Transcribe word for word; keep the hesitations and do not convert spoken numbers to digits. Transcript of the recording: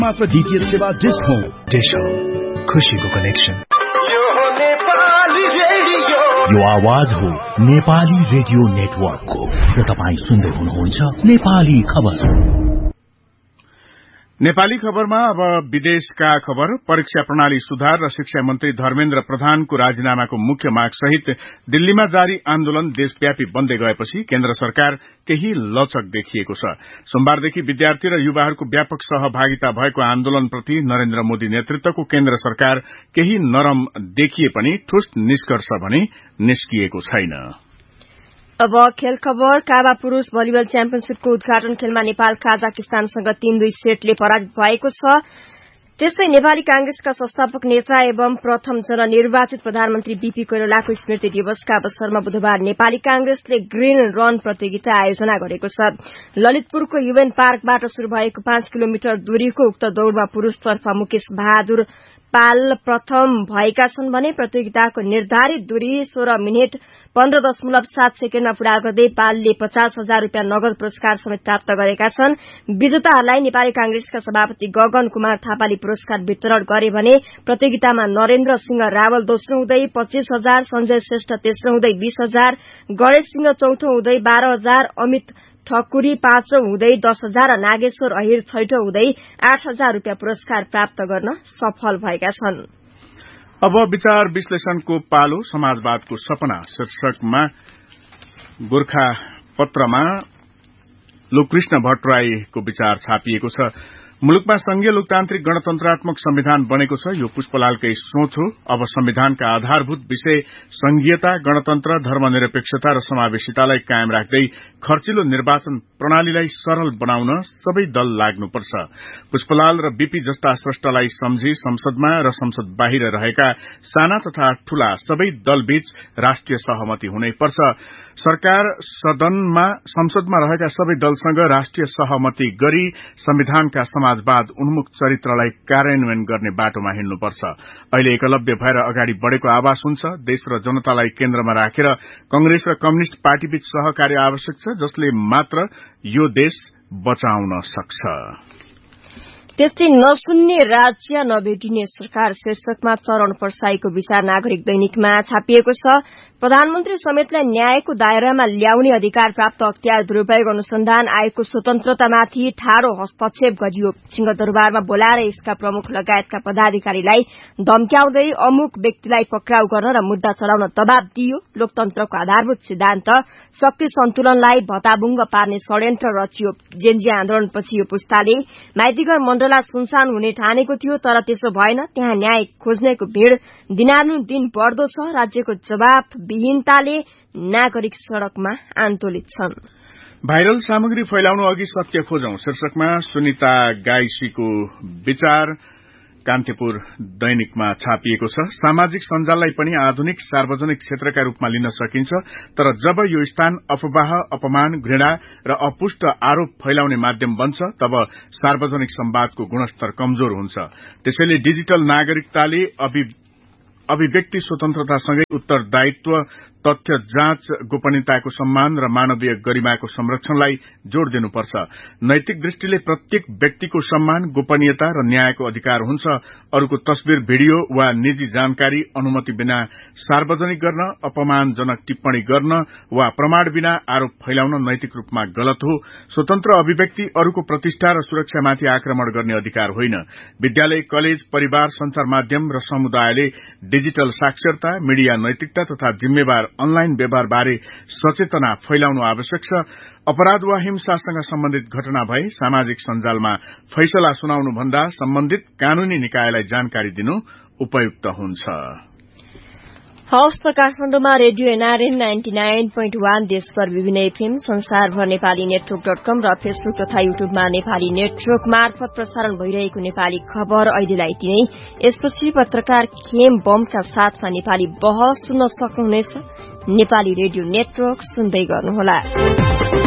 मात्र डीटीएच सेवा dish home. Dish home, खुशीको कनेक्सन। यो आवाज हो नेपाली रेडियो नेटवर्कको र तपाईँ सुन्दै हुनुहुन्छ नेपाली खबर। नेपाली खबरमा अब विदेशका खबर। परीक्षा प्रणाली सुधार र शिक्षा मन्त्री धर्मेन्द्र प्रधानको राजीनामाको मुख्य माग सहित दिल्लीमा जारी आन्दोलन देशव्यापी बन्दै गएपछि केन्द्र सरकार केही लचक देखिएको छ। सोमबारदेखि विद्यार्थी र युवाहरूको व्यापक सहभागिता भएको आन्दोलनप्रति नरेन्द्र मोदी नेतृत्वको केन्द्र सरकार केही नरम देखिए पनि ठोस निष्कर्ष भने निस्किएको छैन। अब खेल खबर। काबा पुरूष भलिबल च्याम्पियनशीपको उद्घाटन खेलमा नेपाल काजाकिस्तानसँग तीन दुई सेटले पराजित भएको छ। त्यस्तै नेपाली कांग्रेसका संस्थापक नेता एवं प्रथम जननिर्वाचित प्रधानमन्त्री बीपी कोइरालाको स्मृति दिवसका अवसरमा बुधबार नेपाली कांग्रेसले ग्रीन रन प्रतियोगिता आयोजना गरेको छ। ललितपुरको युएन पार्कबाट शुरू भएको पाँच किलोमिटर दूरीको उक्त दौड़मा पुरूषतर्फ मुकेश बहादुर पाल प्रथम भएका छन् भने प्रतियोगिताको निर्धारित दूरी सोह्र मिनट पन्ध्र दशमलव सात सेकेण्डमा पूरा गर्दै पालले पचास हजार रूपियाँ नगद पुरस्कार समेत प्राप्त गरेका छन्। विजेताहरूलाई नेपाली कांग्रेसका सभापति गगन कुमार थापाले पुरस्कार वितरण गरे भने प्रतियोगितामा नरेन्द्र सिंह रावल दोस्रो हुँदै पच्चीस हजार, संजय श्रेष्ठ तेस्रो हुँदै बीस हजार, गणेश सिंह चौथो हुँदै बाह्र हजार, अमित ठकुरी पाँचौं हुँदै दस हजार र नागेश्वर अहिर छैठौं हुँदै आठ हजार रूपियाँ पुरस्कार प्राप्त गर्न सफल भएका छन्। अब विचार विश्लेषणको पालो। समाजवादको सपना शीर्षकमा गोर्खा पत्रमा लोककृष्ण भट्टराईको विचार छापिएको छ। मुलुकमा संघीय लोकतान्त्रिक गणतन्त्रात्मक संविधान बनेको छ। यो पुष्पलालकै सोच हो। अब संविधानका आधारभूत विषय संघीयता, गणतन्त्र, धर्मनिरपेक्षता र समावेशितालाई कायम राख्दै खर्चिलो निर्वाचन प्रणालीलाई सरल बनाउन सबै दल लाग्नुपर्छ। पुष्पलाल र बीपी जस्ता स्रष्टालाई सम्झी संसदमा र संसद बाहिर रहेका साना तथा ठूला सबै दलबीच राष्ट्रिय सहमति हुनैपर्छ। सरकार सदनमा संसदमा रहेका सबै दलसँग राष्ट्रिय सहमति गरी संविधानका समाजवाद उन्मुख चरित्रलाई कार्यान्वयन गर्ने बाटोमा हिँड्नुपर्छ। अहिले एकलव्य भएर अगाडि बढ़ेको आभास हुन्छ। देश र जनतालाई केन्द्रमा राखेर कंग्रेस र कम्युनिष्ट पार्टीबीच सहकार्य आवश्यक छ, जसले मात्र यो देश बचाउन सक्छ। त्यस्तै नसुन्ने राज्य नभेटिने सरकार शीर्षकमा चरण पर्साईको विचार नागरिक दैनिकमा छापिएको छ। प्रधानमन्त्री समेतलाई न्यायको दायरामा ल्याउने अधिकार प्राप्त अख्तियार दुरूपयोग अनुसन्धान आयोगको स्वतन्त्रतामाथि ठाडो हस्तक्षेप गरियो। सिंहदरबारमा बोलाएर यसका प्रमुख लगायतका पदाधिकारीलाई धम्क्याउँदै अमुक व्यक्तिलाई पक्राउ गर्न र मुद्दा चलाउन दबाव दियो। लोकतन्त्रको आधारभूत सिद्धान्त शक्ति सन्तुलनलाई भताभुङ्ग पार्ने षड्यन्त्र रचियो। जेनजी आन्दोलनपछि यो पुस्ताले माइतीघर मण्डला सुनसान हुने ठानेको थियो, तर त्यसो भएन। त्यहाँ न्याय खोज्नेको भीड़ दिनानुदिन बढ़दो छ। राज्यको जवाफ विहीनताले नागरिक सड़कमा आन्दोलित छन्। भाइरल सामग्री फैलाउनु अघि सत्य खोजौं शीर्षकमा सुनिता गाइसीको विचार कान्तिपुर दैनिकमा छापिएको छ। सामाजिक सञ्जाललाई पनि आधुनिक सार्वजनिक क्षेत्रका रूपमा लिन सकिन्छ, तर जब यो स्थान अफवाह, अपमान, घृणा र अपुष्ट आरोप फैलाउने माध्यम बन्छ तब सार्वजनिक संवादको गुणस्तर कमजोर हुन्छ। त्यसैले डिजिटल नागरिकताले अभिव्यक्ति स्वतन्त्रतासँगै उत्तरदायित्व, तथ्य जाँच, गोपनीयताको सम्मान र मानवीय गरिमाको संरक्षणलाई जोड़ दिनुपर्छ। नैतिक दृष्टिले प्रत्येक व्यक्तिको सम्मान, गोपनीयता र न्यायको अधिकार हुन्छ। अरूको तस्बिर, भिडियो वा निजी जानकारी अनुमति बिना सार्वजनिक गर्न, अपमानजनक टिप्पणी गर्न वा प्रमाण बिना आरोप फैलाउन नैतिक रूपमा गलत हो। स्वतन्त्र अभिव्यक्ति अरूको प्रतिष्ठा र सुरक्षामाथि आक्रमण गर्ने अधिकार होइन। विद्यालय, कलेज, परिवार, संचार माध्यम र समुदायले डिजिटल साक्षरता, मीडिया नैतिकता तथा जिम्मेवार अनलाइन व्यवहारबारे सचेतना फैलाउनु आवश्यक छ। अपराध वा हिंसासँग सम्बन्धित घटना भए सामाजिक सञ्जालमा फैसला सुनाउनु भन्दा सम्बन्धित कानूनी निकायलाई जानकारी दिनु उपयुक्त हुन्छ। हवस् त काठमाडौँमा radio NRN ninety nine point one, देशभर विभिन्न एफएम, संसारभर नेपाली नेटवर्क डट कम र फेसबुक तथा युट्युबमा नेपाली नेटवर्क मार्फत प्रसारण भइरहेको नेपाली खबर अहिलेलाई यति नै। यसपछि पत्रकार खेम बमका साथमा नेपाली बहस सुन्न सक्नुहुनेछ। नेपाली रेडियो नेटवर्क सुन्दै गर्नुहोला।